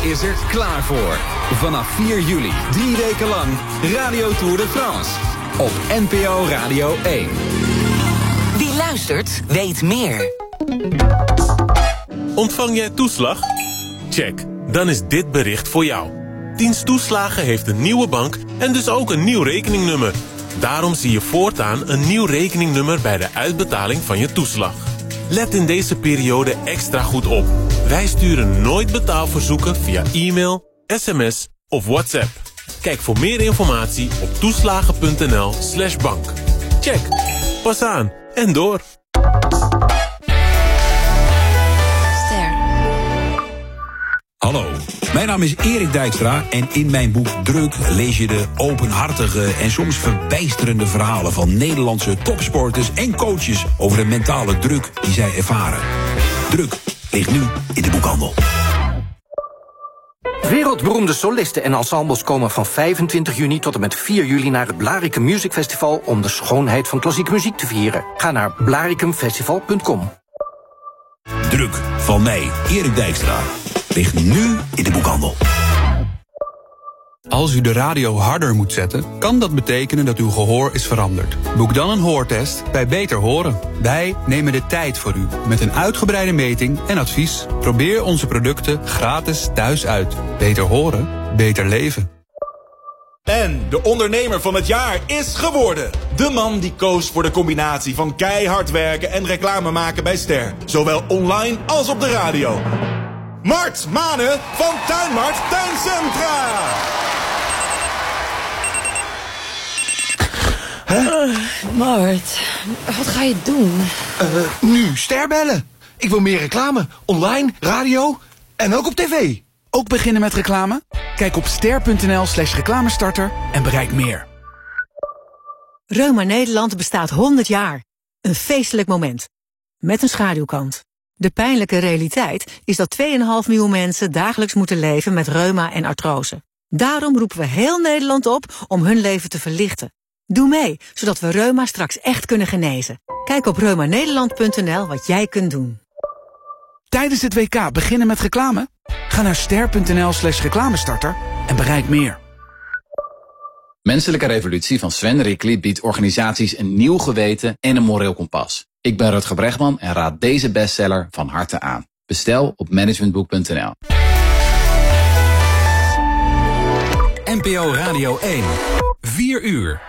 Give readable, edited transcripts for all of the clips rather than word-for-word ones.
is er klaar voor. Vanaf 4 juli, 3 weken lang, Radio Tour de France. Op NPO Radio 1. Wie luistert, weet meer. Ontvang jij toeslag? Check, dan is dit bericht voor jou. Dienst Toeslagen heeft een nieuwe bank en dus ook een nieuw rekeningnummer. Daarom zie je voortaan een nieuw rekeningnummer bij de uitbetaling van je toeslag. Let in deze periode extra goed op. Wij sturen nooit betaalverzoeken via e-mail, sms of WhatsApp. Kijk voor meer informatie op toeslagen.nl/bank. Check, pas aan en door. Hallo, mijn naam is Erik Dijkstra en in mijn boek Druk lees je de openhartige en soms verbijsterende verhalen van Nederlandse topsporters en coaches over de mentale druk die zij ervaren. Druk ligt nu in de boekhandel. Wereldberoemde solisten en ensembles komen van 25 juni tot en met 4 juli naar het Blaricum Music Festival om de schoonheid van klassieke muziek te vieren. Ga naar blaricumfestival.com. Druk van mij, Erik Dijkstra, ligt nu in de boekhandel. Als u de radio harder moet zetten, kan dat betekenen dat uw gehoor is veranderd. Boek dan een hoortest bij Beter Horen. Wij nemen de tijd voor u met een uitgebreide meting en advies. Probeer onze producten gratis thuis uit. Beter horen, beter leven. En de ondernemer van het jaar is geworden. De man die koos voor de combinatie van keihard werken en reclame maken bij Ster. Zowel online als op de radio. Mart Manen van Tuinmart Tuincentra. Mart, wat ga je doen? Nu Ster bellen. Ik wil meer reclame. Online, radio en ook op tv. Ook beginnen met reclame? Kijk op ster.nl/reclamestarter en bereik meer. Reuma Nederland bestaat 100 jaar. Een feestelijk moment. Met een schaduwkant. De pijnlijke realiteit is dat 2,5 miljoen mensen dagelijks moeten leven met reuma en artrose. Daarom roepen we heel Nederland op om hun leven te verlichten. Doe mee, zodat we reuma straks echt kunnen genezen. Kijk op reumanederland.nl wat jij kunt doen. Tijdens het WK beginnen met reclame? Ga naar ster.nl/reclamestarter en bereik meer. Menselijke Revolutie van Sven Rickli biedt organisaties een nieuw geweten en een moreel kompas. Ik ben Rutger Bregman en raad deze bestseller van harte aan. Bestel op managementboek.nl. NPO Radio 1. 4 uur.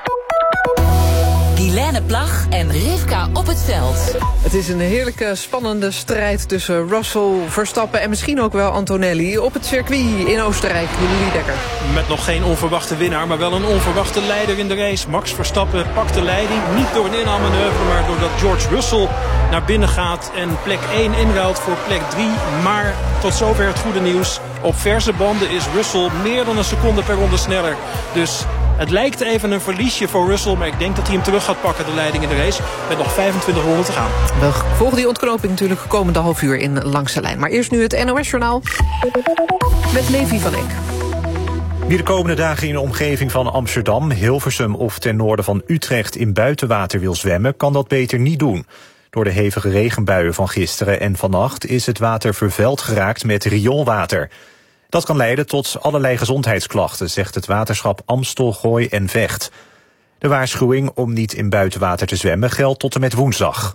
Guilaine Plag en Rivka op het veld. Het is een heerlijke, spannende strijd tussen Russell, Verstappen en misschien ook wel Antonelli op het circuit in Oostenrijk. Jullie Dekker. Met nog geen onverwachte winnaar, maar wel een onverwachte leider in de race. Max Verstappen pakt de leiding. Niet door een inhaalmanoeuvre, maar doordat George Russell naar binnen gaat en plek 1 inruilt voor plek 3. Maar tot zover het goede nieuws. Op verse banden is Russell meer dan een seconde per ronde sneller. Dus het lijkt even een verliesje voor Russell, maar ik denk dat hij hem terug gaat pakken, de leiding in de race. Met nog 25 ronden te gaan. We volgen die ontknoping natuurlijk komende half uur in Langs de Lijn. Maar eerst nu het NOS-journaal met Levi van Eck. Wie de komende dagen in de omgeving van Amsterdam, Hilversum of ten noorden van Utrecht in buitenwater wil zwemmen, kan dat beter niet doen. Door de hevige regenbuien van gisteren en vannacht is het water vervuild geraakt met rioolwater. Dat kan leiden tot allerlei gezondheidsklachten, zegt het waterschap Amstel, Gooi en Vecht. De waarschuwing om niet in buitenwater te zwemmen geldt tot en met woensdag.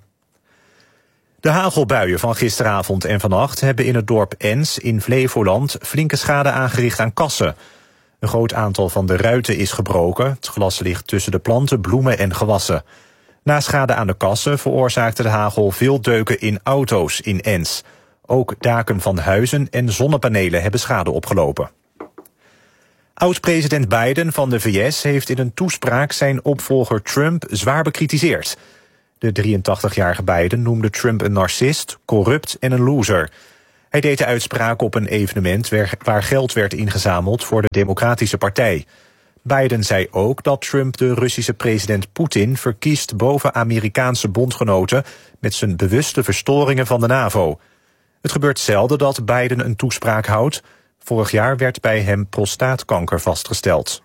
De hagelbuien van gisteravond en vannacht hebben in het dorp Ens in Flevoland flinke schade aangericht aan kassen. Een groot aantal van de ruiten is gebroken. Het glas ligt tussen de planten, bloemen en gewassen. Na schade aan de kassen veroorzaakte de hagel veel deuken in auto's in Ens. Ook daken van huizen en zonnepanelen hebben schade opgelopen. Oud-president Biden van de VS heeft in een toespraak zijn opvolger Trump zwaar bekritiseerd. De 83-jarige Biden noemde Trump een narcist, corrupt en een loser. Hij deed de uitspraak op een evenement waar geld werd ingezameld voor de Democratische Partij. Biden zei ook dat Trump de Russische president Poetin verkiest boven Amerikaanse bondgenoten met zijn bewuste verstoringen van de NAVO. Het gebeurt zelden dat Biden een toespraak houdt. Vorig jaar werd bij hem prostaatkanker vastgesteld.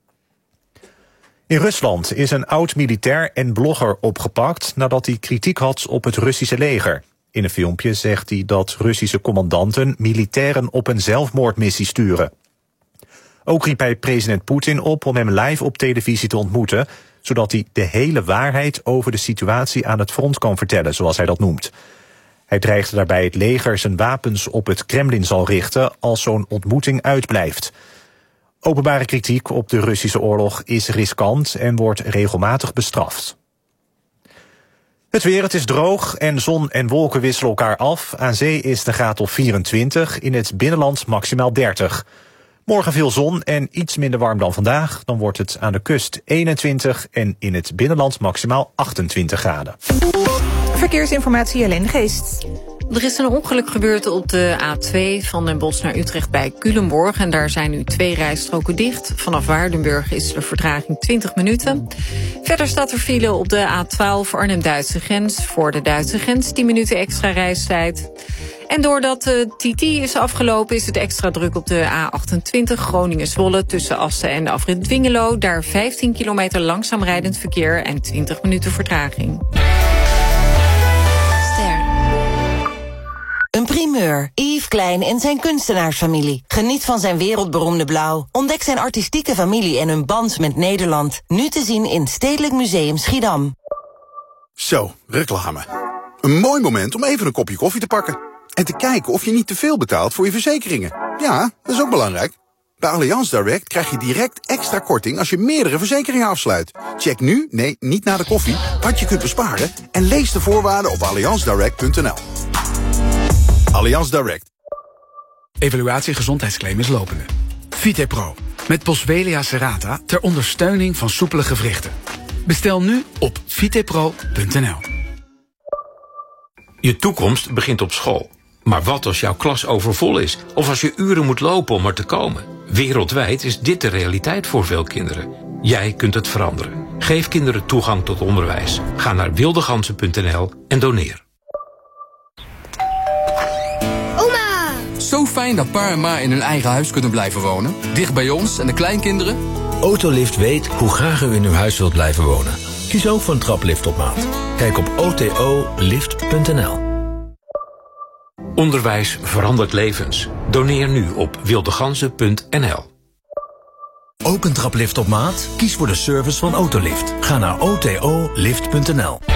In Rusland is een oud-militair en blogger opgepakt nadat hij kritiek had op het Russische leger. In een filmpje zegt hij dat Russische commandanten militairen op een zelfmoordmissie sturen. Ook riep hij president Poetin op om hem live op televisie te ontmoeten, zodat hij de hele waarheid over de situatie aan het front kan vertellen, zoals hij dat noemt. Hij dreigde daarbij het leger zijn wapens op het Kremlin zal richten als zo'n ontmoeting uitblijft. Openbare kritiek op de Russische oorlog is riskant en wordt regelmatig bestraft. Het weer, het is droog en zon en wolken wisselen elkaar af. Aan zee is de graad of 24, in het binnenland maximaal 30. Morgen veel zon en iets minder warm dan vandaag. Dan wordt het aan de kust 21 en in het binnenland maximaal 28 graden. Verkeersinformatie, Helene Geest. Er is een ongeluk gebeurd op de A2 van Den Bosch naar Utrecht bij Culemborg. En daar zijn nu 2 rijstroken dicht. Vanaf Waardenburg is de vertraging 20 minuten. Verder staat er file op de A12 Arnhem-Duitse grens. Voor de Duitse grens 10 minuten extra reistijd. En doordat de TT is afgelopen is het extra druk op de A28 Groningen-Zwolle tussen Assen en de afrit Dwingelo. Daar 15 kilometer langzaam rijdend verkeer en 20 minuten vertraging. Een primeur. Yves Klein en zijn kunstenaarsfamilie. Geniet van zijn wereldberoemde blauw. Ontdek zijn artistieke familie en hun band met Nederland. Nu te zien in Stedelijk Museum Schiedam. Zo, reclame. Een mooi moment om even een kopje koffie te pakken. En te kijken of je niet te veel betaalt voor je verzekeringen. Ja, dat is ook belangrijk. Bij Allianz Direct krijg je direct extra korting als je meerdere verzekeringen afsluit. Check nu, nee, niet na de koffie, wat je kunt besparen en lees de voorwaarden op allianzdirect.nl. Allianz Direct. Evaluatie gezondheidsclaim is lopende. VitePro. Met Boswellia serrata ter ondersteuning van soepele gewrichten. Bestel nu op vitepro.nl. Je toekomst begint op school. Maar wat als jouw klas overvol is? Of als je uren moet lopen om er te komen? Wereldwijd is dit de realiteit voor veel kinderen. Jij kunt het veranderen. Geef kinderen toegang tot onderwijs. Ga naar wildegansen.nl en doneer. Zo fijn dat pa en ma in hun eigen huis kunnen blijven wonen. Dicht bij ons en de kleinkinderen. Autolift weet hoe graag u in uw huis wilt blijven wonen. Kies ook voor een traplift op maat. Kijk op otolift.nl. Onderwijs verandert levens. Doneer nu op wildegansen.nl. Ook een traplift op maat? Kies voor de service van Autolift. Ga naar otolift.nl.